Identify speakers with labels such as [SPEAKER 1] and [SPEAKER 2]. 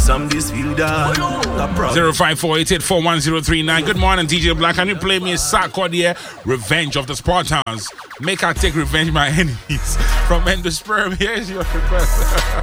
[SPEAKER 1] some this feel that.
[SPEAKER 2] 0548841039. Good morning, DJ Black. Can you play me Sarkodie, Revenge of the Spartans? Make her take revenge my enemies from endosperm. Here's your request.